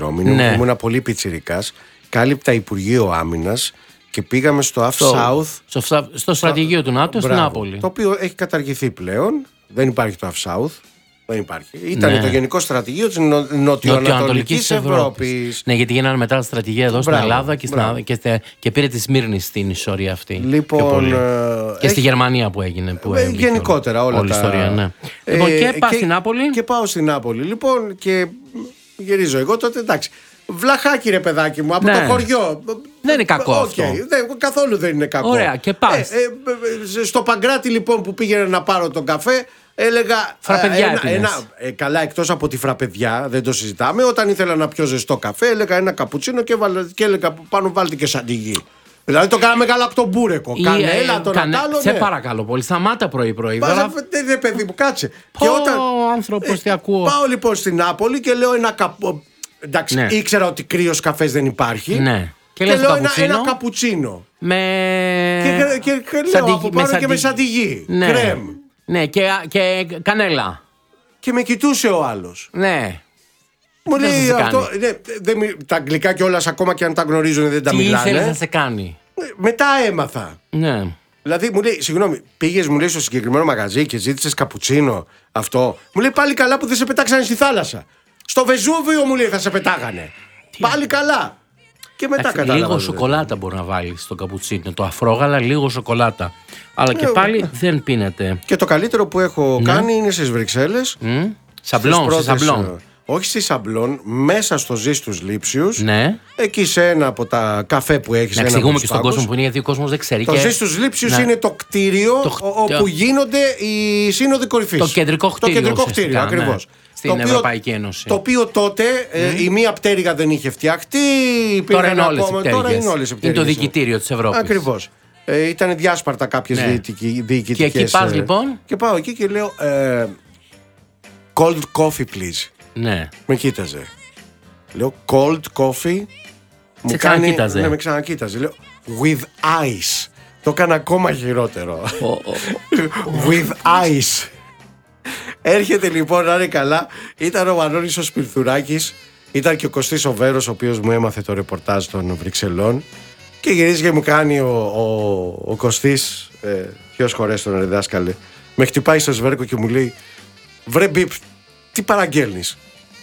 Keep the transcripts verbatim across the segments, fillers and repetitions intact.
Ρώμη. Ναι. Ήμουνα πολύ πιτσιρικάς. Κάλυπτα Υπουργείο Άμυνας και πήγαμε στο Half South. Στο, στο στρατηγείο του ΝΑΤΟ στην Νάπολη. Το οποίο έχει καταργηθεί πλέον. Δεν υπάρχει το Half South. Δεν υπάρχει. Ήταν ναι. το Γενικό Στρατηγείο της νο... Νοτιοανατολικής Ευρώπης. Ναι, γιατί γίνανε μετά τα στρατηγία εδώ μπράβο, στην Ελλάδα και, στην... και, και πήρε τη Σμύρνη στην ιστορία αυτή. Λοιπόν, και, ε... και στη Γερμανία που έγινε. Που ε, γενικότερα όλα όλη τα... ιστορία, ναι. Ε, λοιπόν, και πάω στην Νάπολη. Και πάω στην Νάπολη. Λοιπόν, και γυρίζω εγώ τότε, εντάξει. Βλαχάκι ρε παιδάκι μου, από ναι. το χωριό. Δεν είναι κακό okay. αυτό. Δεν, καθόλου δεν είναι κακό. Ωραία, και πας. Ε, ε, στο Παγκράτη λοιπόν που πήγαινε να πάρω τον καφέ, έλεγα. Φραπεδιά ένα, ένα, ε, καλά, εκτός από τη φραπεδιά, δεν το συζητάμε. Όταν ήθελα να πιω ζεστό καφέ, έλεγα ένα καπουτσίνο και, βάλε, και έλεγα πάνω βάλτε και σαντιγί. Δηλαδή το κάναμε καλά από τον μπούρεκο. Ή, Κανέλα, ε, τον κανε... Ατάλο, Σε ναι. παρακαλώ πολύ, σταμάτα πρωί-πρωί. Δεν είναι παιδί μου, κάτσε. Πω, και όταν. Ο άνθρωπος, τι ακούω. Πάω λοιπόν στην Νάπολη και λέω ένα καπ... Εντάξει, ναι. ήξερα ότι κρύος καφές δεν υπάρχει. Ναι. Και, και λέω ένα, ένα καπουτσίνο. Με. Και, και, και λέω σαντιγί, από πάνω με και με σαντιγί. Ναι. Κρέμ. Ναι, και, και κανέλα. Και με κοιτούσε ο άλλος. Ναι. Μου λέει αυτό. Ναι, δεν, τα αγγλικά κιόλας ακόμα και αν τα γνωρίζουν δεν τα τι μιλάνε. Τι ήθελε να σε κάνει. Μετά έμαθα. Ναι. Δηλαδή μου λέει, συγγνώμη, πήγες μου λέει στο συγκεκριμένο μαγαζί και ζήτησες καπουτσίνο αυτό. Μου λέει πάλι καλά που δεν σε πετάξανε στη θάλασσα. Στο Βεζούβιο μου λέει θα σε πετάγανε. Τι πάλι είναι. Καλά. Και μετά κατάλαβα. Λίγο σοκολάτα μπορεί να βάλει στο καπουτσίνο. Το αφρόγαλα, λίγο σοκολάτα. Αλλά και ε, πάλι ε. δεν πίνεται. Και το καλύτερο που έχω ναι. κάνει είναι στις Βρυξέλλες. Mm. Σαμπλόν, πρώτες, σαμπλόν. Όχι στη Σαμπλόν, μέσα στο Ζει στους Λήψιους. Ναι. Εκεί σε ένα από τα καφέ που έχεις. Να εξηγούμε και στον κόσμο που είναι, γιατί ο κόσμος δεν ξέρει. Το και... Ζει στους Λήψιους ναι. είναι το κτίριο το... όπου γίνονται οι σύνοδοι κορυφής. Το κεντρικό κτίριο. Το κεντρικό κτίριο, ακριβώς. Ναι. Στην το Ευρωπαϊκή οποίο, Ένωση. Το οποίο τότε mm. ε, η μία πτέρυγα δεν είχε φτιαχτεί. Τώρα είναι όλες ακόμα, τώρα είναι όλες οι πτέρυγες. Είναι το διοικητήριο της Ευρώπης. Ακριβώς. Ε, ήταν διάσπαρτα κάποιες ναι. διοικητικές. Και εκεί πας λοιπόν. Και πάω εκεί και λέω ε, cold coffee please. Ναι. Με κοίταζε. Λέω cold coffee. Μου σε κάνει, ξανακοίταζε. Ναι, με ξανακοίταζε. Λέω with ice. Το έκανα ακόμα χειρότερο. Oh, oh. with ice. Έρχεται λοιπόν να είναι καλά. Ήταν ο Μανώλης ο Σπιρθουράκης. Ήταν και ο Κωστής ο Βέρος, ο οποίος μου έμαθε το ρεπορτάζ των Βρυξελών. Και γυρίζει και μου κάνει ο, ο, ο Κωστής, ε, ποιος χωρές τον ρε δάσκαλε, με χτυπάει στο σβέρκο και μου λέει βρε μπιπ, τι παραγγέλνεις.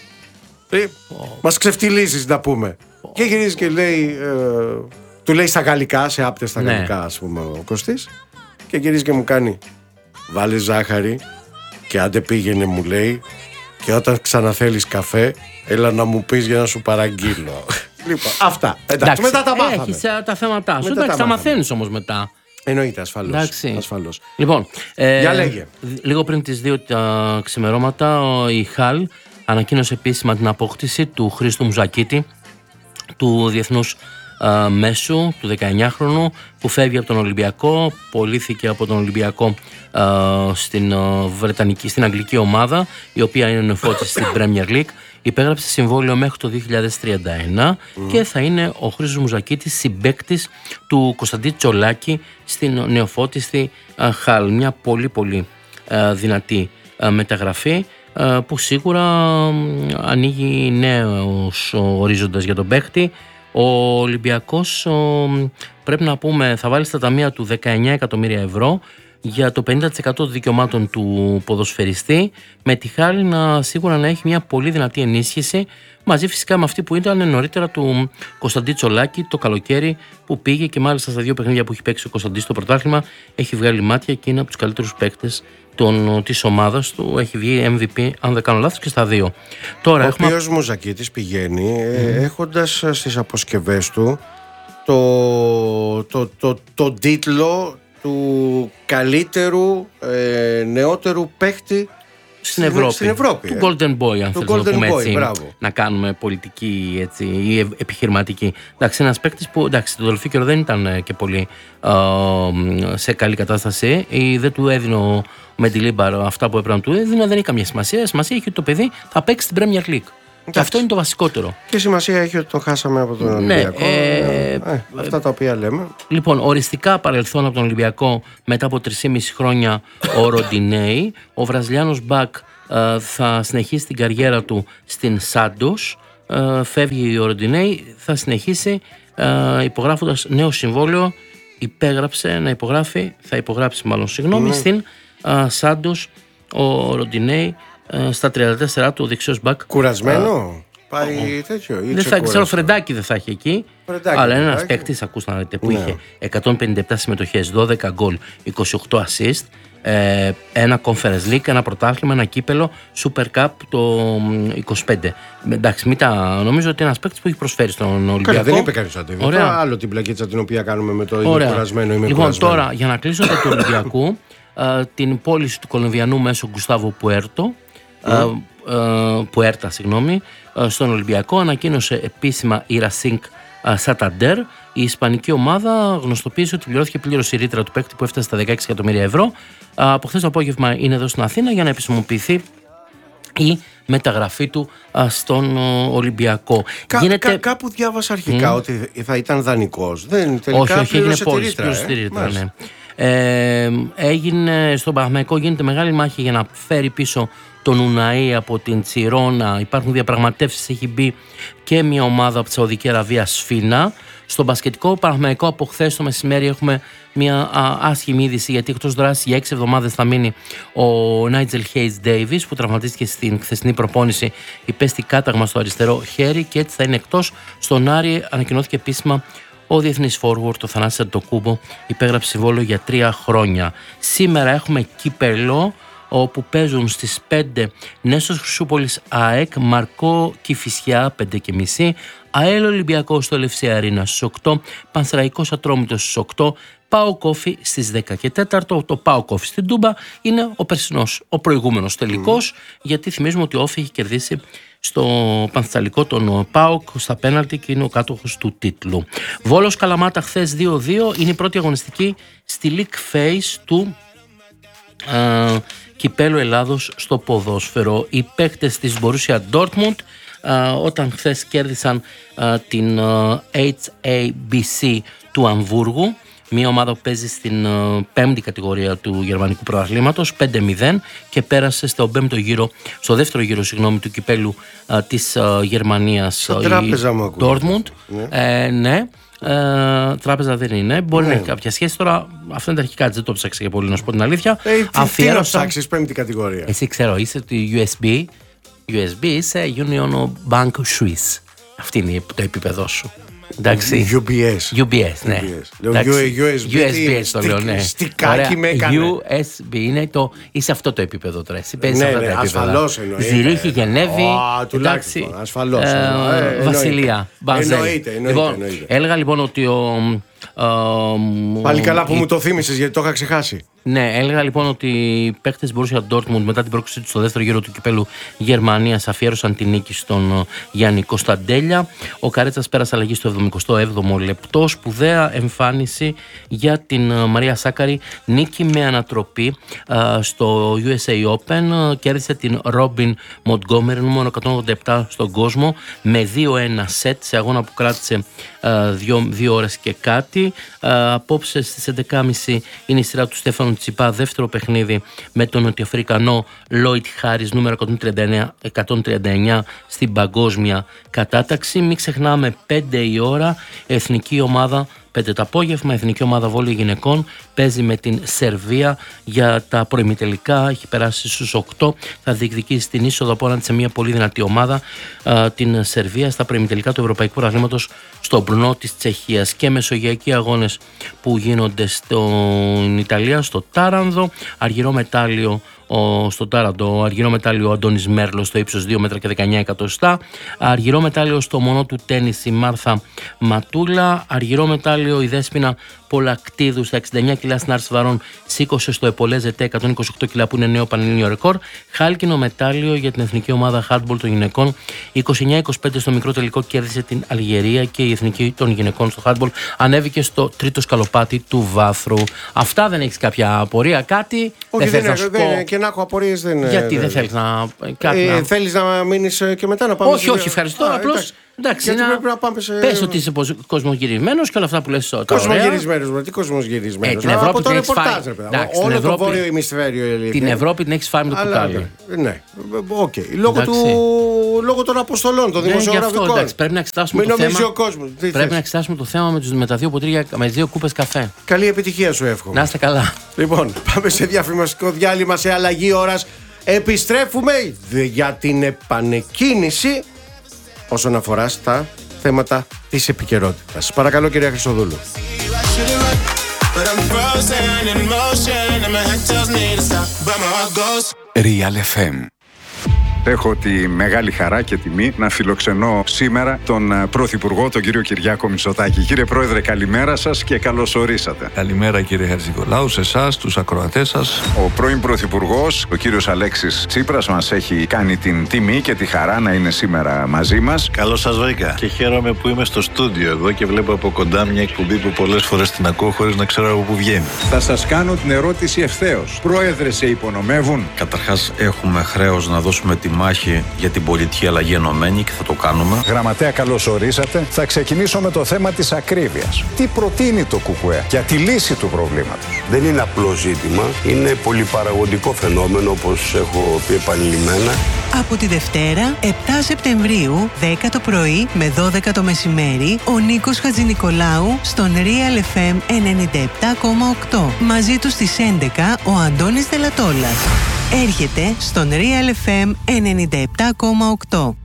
Ε, oh. Μας ξεφτιλίζεις να πούμε. Oh. Και γυρίζει και λέει, ε, του λέει στα γαλλικά, σε άπτες στα ναι. γαλλικά ας πούμε ο Κωστής. Και γυρίζει και μου κάνει βάλε ζάχαρη και άντε πήγαινε μου λέει και όταν ξαναθέλεις καφέ έλα να μου πεις για να σου παραγγείλω. Λοιπόν, αυτά. Εντάξει, εντάξει, μετά τα μάθαμε. Έχεις τα θέματά σου. Εντάξει, τα, τα μαθαίνεις όμως μετά. Εννοείται, ασφαλώς. ασφαλώς. Λοιπόν, ε, για λέγε. Λίγο πριν τις δύο τα ξημερώματα, η Χαλ ανακοίνωσε επίσημα την απόκτηση του Χρήστου Μουζακίτη, του διεθνούς Uh, μέσου, του δεκαεννιάχρονου, που φεύγει από τον Ολυμπιακό, πωλήθηκε από τον Ολυμπιακό uh, στην, uh, Βρετανική, στην αγγλική ομάδα, η οποία είναι νεοφώτης στην Premier League. Υπέγραψε συμβόλαιο μέχρι το δύο χιλιάδες τριάντα ένα mm. και θα είναι ο Χρήστος Μουζακίτης συμπαίκτης του Κωνσταντή Τσολάκη στην νεοφώτιστη Χαλ. Uh, Μια πολύ πολύ uh, δυνατή uh, μεταγραφή uh, που σίγουρα uh, ανοίγει νέος ορίζοντας για τον παίκτη. Ο Ολυμπιακός ο, πρέπει να πούμε θα βάλει στα ταμεία του δεκαεννιά εκατομμύρια ευρώ για το πενήντα τοις εκατό δικαιωμάτων του ποδοσφαιριστή, με τη Χάλη να σίγουρα να έχει μια πολύ δυνατή ενίσχυση, μαζί φυσικά με αυτή που ήταν νωρίτερα του Κωνσταντή Τσολάκη το καλοκαίρι που πήγε και μάλιστα στα δύο παιχνίδια που έχει παίξει ο Κωνσταντής στο πρωτάθλημα έχει βγάλει μάτια και είναι από τους καλύτερους παίκτες Των, της ομάδας του, έχει βγει εμ βι πι αν δεν κάνω λάθος και στα δύο. Τώρα, ο έχουμε... οποίος Μουζακίτης πηγαίνει mm. ε, έχοντας στις αποσκευές του το, το, το, το, το τίτλο του καλύτερου ε, νεότερου παίκτη στην Ευρώπη, στην Ευρώπη του ε. Golden Boy, αν θέλουμε να πούμε Boy, έτσι, μπράβο. να κάνουμε πολιτική έτσι, ή επιχειρηματική. Εντάξει, ένας παίκτης που εντάξει, το τελευταίο καιρό δεν ήταν και πολύ ε, σε καλή κατάσταση ή δεν του έδινε ο Μεντιλίμπαρ αυτά που έπρεπε να του έδινε, δεν έχει καμία σημασία. Σημασία έχει ότι το παιδί θα παίξει στην Premier League. Και αυτό είναι το βασικότερο. Και σημασία έχει ότι το χάσαμε από τον Ολυμπιακό. Ναι, ε, ε, αυτά τα οποία λέμε. Λοιπόν, οριστικά παρελθόν από τον Ολυμπιακό μετά από τρία και μισό χρόνια ο Ροντινέη. Ο Βραζιλιάνος Μπακ ε, θα συνεχίσει την καριέρα του στην Σάντος. ε, φεύγει ο Ροντινέι, θα συνεχίσει ε, υπογράφοντας νέο συμβόλαιο. Υπέγραψε να υπογράφει, θα υπογράψει μάλλον συγγνώμη, mm. στην ε, Σάντος ο Ροντινέι ε, στα τριάντα τέσσερα του, ο δεξιός μπακ. Κουρασμένο. Πάει oh. τέτοιο. Δεν θα ξέρω, Φρεντάκι δεν θα έχει εκεί. Φρεντάκι, αλλά είναι ένας παίκτης, ακούστε που ναι. είχε εκατόν πενήντα επτά συμμετοχές, δώδεκα γκολ, είκοσι οκτώ assist. Ε, ένα Conference League, ένα πρωτάθλημα, ένα κύπελο, Super Cup το είκοσι πέντε. Εντάξει, μην τα νομίζω ότι είναι ένας παίκτης που έχει προσφέρει στον Ολυμπιακό. Καλά, δεν είπε κανείς αντίθετο. Ωραία. Άλλο την πλακίτσα την οποία κάνουμε με το ίδιο κουρασμένο. Είμαι λοιπόν, κουρασμένο. Τώρα για να κλείσω το του Ολυμπιακού, ε, την πώληση του Κολομβιανού μέσω Γκουστάβο Πουέρτο, mm. ε, ε, Πουέρτα, συγγνώμη, ε, στον Ολυμπιακό ανακοίνωσε επίσημα η Racing Santander. Η ισπανική ομάδα γνωστοποίησε ότι πληρώθηκε πλήρως η ρήτρα του παίκτη που έφτασε στα δεκαέξι εκατομμύρια ευρώ. Από χθες το απόγευμα είναι εδώ στην Αθήνα για να επισημοποιηθεί η μεταγραφή του στον Ολυμπιακό. Κα, Γίνεται... κα, κάπου διάβασα αρχικά mm. ότι θα ήταν δανεικός. Δεν, τελικά όχι, όχι, έγινε πώληση. Πλήρωσε τη ρήτρα, ναι. Ε, έγινε, στον Παναθηναϊκό γίνεται μεγάλη μάχη για να φέρει πίσω τον Ουναή από την Τσιρόνα. Υπάρχουν διαπραγματεύσεις, έχει μπει και μια ομάδα από τη Σαουδική Αραβία, Σφίνα. Στο μπασκετικό Παναθηναϊκό από χθες το μεσημέρι έχουμε μια α, άσχημη είδηση, γιατί εκτός δράσης για έξι εβδομάδες θα μείνει ο Νάιτζελ Χέιτς Ντέιβις, που τραυματίστηκε στην χθεσινή προπόνηση, υπέστη κάταγμα στο αριστερό χέρι και έτσι θα είναι εκτός. Στον Άρη ανακοινώθηκε επίσημα ο διεθνής forward, ο Θανάσης Αντετοκούμπο, υπέγραψε συμβόλαιο για τρία χρόνια. Σήμερα έχουμε κύπελο, όπου παίζουν στις πέντε Νέσος Χρυσούπολης ΑΕΚ, Μαρκό Κηφισιά πέντε και μισή, ΑΕΛ Ολυμπιακός στο Ελευσία Αρίνα στις οκτώ, Πανσεραϊκός Ατρόμητος στις οκτώ, ΠΑΟΚ Κόφι στις δέκα και τέσσερα. Το ΠΑΟΚ Κόφι στην Τούμπα είναι ο περσινός, ο προηγούμενος τελικός, mm. γιατί θυμίζουμε ότι ο Όφη έχει κερδίσει στο Πανθαλικό τον ΠΑΟΚ στα πέναλτι και είναι ο κάτοχος του τίτλου. Βόλος Καλαμάτα χθες δύο δύο, είναι η πρώτη αγωνιστική στη League Phase του Uh, Κυπέλου Ελλάδος στο ποδόσφαιρο. Οι παίκτες της Borussia Dortmund uh, όταν χθες κέρδισαν uh, την uh, έιτς έι μπι σι του Αμβούργου, μια ομάδα που παίζει στην uh, πέμπτη κατηγορία του γερμανικού πρωταθλήματος, πέντε μηδέν, και πέρασε στο πέμπτο γύρο, στο δεύτερο γύρο συγγνώμη, του κυπέλου uh, της uh, Γερμανίας, uh, η Dortmund. Ναι. Ε, ναι. Ε, τράπεζα δεν είναι. Μπορεί ναι. να έχει κάποια σχέση. Τώρα αυτά είναι τα αρχικά, δεν το ψάξα για πολύ, να σου πω την αλήθεια. Ε, τι να ψάξεις, πέμπτη κατηγορία. Εσύ ξέρω, είσαι τη γιου ες μπι. γιου ες μπι είσαι Union Bank Suisse. Αυτή είναι το επίπεδό σου. Εντάξει. γιου μπι ες. γιου μπι ες, ναι. γιου ες μπι το λέω, ναι. Στικάκι με έκανε. γιου ες μπι είναι το. Είσαι αυτό το επίπεδο τώρα. Εσύ παίζεις ναι, αυτά ναι, τα επίπεδα. Ασφαλώς εννοείται. Ζηρίχη, Γενέβη. Τουλάχιστον. Ασφαλώς. Βασιλεία. Εννοείται. Έλεγα λοιπόν ότι ο. Πάλι καλά που μου το θύμισες, γιατί το είχα ξεχάσει. Ναι, έλεγα λοιπόν ότι οι παίκτες Borussia Dortmund μετά την πρόκλησή του στο δεύτερο γύρο του κυπέλου Γερμανίας αφιέρωσαν την νίκη στον Γιάννη Κωνσταντέλια. Ο Καρέτσας πέρασε αλλαγή στο εβδομηκοστό έβδομο λεπτό. Σπουδαία εμφάνιση για την Μαρία Σάκαρη. Νίκη με ανατροπή uh, στο γιου ες έι Open. Κέρδισε την Robin Montgomery, νούμερο εκατόν ογδόντα επτά στον κόσμο, με δύο ένα σετ σε αγώνα που κράτησε δύο ώρες και κάτι. Uh, απόψε στις έντεκα και μισή είναι η σειρά του Στέφανου Τσιπά, δεύτερο παιχνίδι με τον Νοτιοαφρικανό Λόιτ Χάρις, νούμερο εκατόν τριάντα εννιά στην παγκόσμια κατάταξη. Μην ξεχνάμε, πέντε η ώρα, εθνική ομάδα, πέντε το απόγευμα, εθνική ομάδα βόλεϊ γυναικών παίζει με την Σερβία για τα προημιτελικά. Έχει περάσει στους οκτώ, θα διεκδικήσει την είσοδο απέναντι σε μια πολύ δυνατή ομάδα, α, την Σερβία, στα προημιτελικά του Ευρωπαϊκού Πρωταθλήματος στο Μπρουνό της Τσεχίας. Και μεσογειακοί αγώνες που γίνονται στην Ιταλία, στο Τάρανδο, αργυρό μετάλλιο ο, στον Τάραντο, αργυρό μετάλλιο ο Αντώνης Μέρλος στο ύψος δύο μέτρα και δεκαεννιά εκατοστά, αργυρό μετάλλιο στο μονό του τένις η Μάρθα Ματούλα, αργυρό μετάλλιο η Δέσποινα Πολακτίδου στα εξήντα εννιά κιλά στην άρση βαρών, σήκωσε στο Επολέζετε εκατόν είκοσι οκτώ κιλά που είναι νέο πανελλήνιο ρεκόρ. Χάλκινο μετάλλιο για την εθνική ομάδα handball των γυναικών, είκοσι εννιά είκοσι πέντε στο μικρό τελικό κέρδισε την Αλγερία και η εθνική των γυναικών στο handball ανέβηκε στο τρίτο σκαλοπάτι του βάθρου. Αυτά, δεν έχεις κάποια απορία, κάτι? Όχι, δεν, δεν, δεν, δεν είναι, και να έχω απορίες δεν. Γιατί δεν, δεν θέλεις να. Ε, να... Θέλεις να μείνεις και μετά να πάμε? Όχι, όχι, ευχαριστώ. Απλώς Εντάξει, γιατί να... πρέπει να πάμε σε. Πες ότι είσαι κοσμογυρισμένος και όλα αυτά που λες τώρα. Κοσμογυρισμένος, τι κοσμογυρισμένος. Ε, την Ευρώπη την έχεις φάει. Εντάξει, όλο Ευρώπη, το βόρειο ημισφαίριο. Την Ευρώπη την έχεις φάει με το κουτάλι. Ναι, οκ. Okay. Λόγω, του... Λόγω των αποστολών, των δημοσιογραφικών. Αυτό, εντάξει, πρέπει να εξετάσουμε Μην το θέμα. Ο κόσμος. Πρέπει να εξετάσουμε το θέμα με, τους, με τα δύο ποτήρια, με τις δύο κούπες καφέ. Καλή επιτυχία σου εύχομαι. Να είστε καλά. Λοιπόν, πάμε σε διαφημιστικό διάλειμμα, σε αλλαγή ώρας. Επιστρέφουμε για την επανεκκίνηση όσον αφορά στα θέματα της επικαιρότητας. Παρακαλώ, κυρία Χρυσοδούλου. Real εφ εμ. Έχω τη μεγάλη χαρά και τιμή να φιλοξενώ σήμερα τον Πρωθυπουργό, τον κύριο Κυριάκο Μητσοτάκη. Κύριε Πρόεδρε, καλημέρα σας και καλώς ορίσατε. Καλημέρα, κύριε Χατζηνικολάου, σε εσάς, τους ακροατές σας. Ο πρώην Πρωθυπουργός, ο κύριος Αλέξης Τσίπρας, μας έχει κάνει την τιμή και τη χαρά να είναι σήμερα μαζί μας. Καλώς σας βρήκα και χαίρομαι που είμαι στο στούντιο εδώ και βλέπω από κοντά μια εκπομπή που πολλές φορές την ακούω χωρίς να ξέρω από πού βγαίνει. Θα σας κάνω την ερώτηση ευθέως. Πρόεδρε, σε υπονομεύουν? Καταρχάς, έχουμε χρέος να δώσουμε τη μάχη για την πολιτική αλλαγή ενωμένη και θα το κάνουμε. Γραμματέα, καλώς ορίσατε. Θα ξεκινήσω με το θέμα της ακρίβειας. Τι προτείνει το ΚΚΕ για τη λύση του προβλήματος? Δεν είναι απλό ζήτημα, είναι πολυπαραγωγικό φαινόμενο, όπως έχω πει επανειλημμένα. Από τη Δευτέρα, επτά Σεπτεμβρίου, δέκα το πρωί με δώδεκα το μεσημέρι, ο Νίκος Χατζηνικολάου στον Real εφ εμ ενενήντα επτά κόμμα οκτώ. Μαζί του στις έντεκα ο Αντώνης Δελατόλας. Έρχεται στον Real εφ εμ ενενήντα επτά κόμμα οκτώ.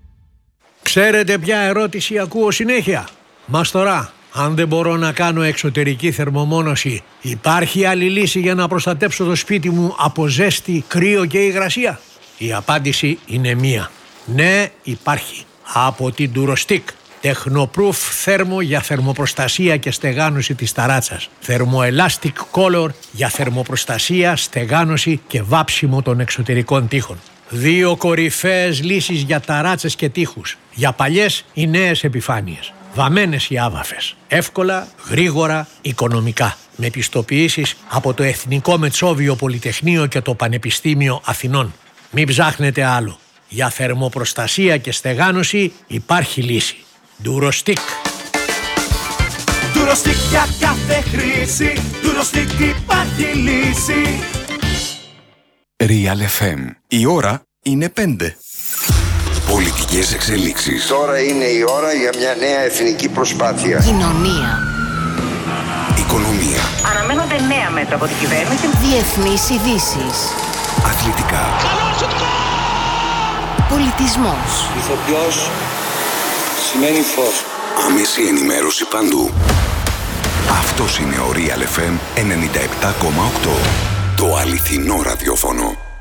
Ξέρετε ποια ερώτηση ακούω συνέχεια? Μας τώρα, αν δεν μπορώ να κάνω εξωτερική θερμομόνωση, υπάρχει άλλη λύση για να προστατέψω το σπίτι μου από ζέστη, κρύο και υγρασία? Η απάντηση είναι μία. Ναι, υπάρχει. Από την Durostick. Technoproof θέρμο για θερμοπροστασία και στεγάνωση της ταράτσας. Thermoelastic Color για θερμοπροστασία, στεγάνωση και βάψιμο των εξωτερικών τοίχων. Δύο κορυφαίες λύσεις για ταράτσες και τοίχους. Για παλιές ή νέες επιφάνειες. Βαμμένες ή άβαφες. Εύκολα, γρήγορα, οικονομικά. Με πιστοποιήσεις από το Εθνικό Μετσόβιο Πολυτεχνείο και το Πανεπιστήμιο Αθηνών. Μην ψάχνετε άλλο. Για θερμοπροστασία και στεγάνωση υπάρχει λύση. Durostick. Durostick για κάθε χρήση. Durostick υπάρχει λύση. Real εφ εμ. Η ώρα είναι πέντε. Πολιτικές εξελίξεις. Τώρα είναι η ώρα για μια νέα εθνική προσπάθεια. Κοινωνία. Οικονομία. Αναμένονται νέα μέτρα από την κυβέρνηση. Διεθνείς ειδήσεις. Αθλητικά. Πολιτισμός. Ηθοποιός σημαίνει φως. Άμεση ενημέρωση παντού. Αυτός είναι ο Real εφ εμ ενενήντα επτά κόμμα οκτώ. Το αληθινό ραδιόφωνο.